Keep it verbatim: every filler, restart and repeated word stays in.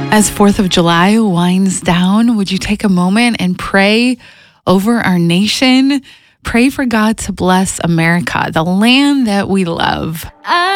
As fourth of July winds down, would you take a moment and pray over our nation? Pray for God to bless America, the land that we love.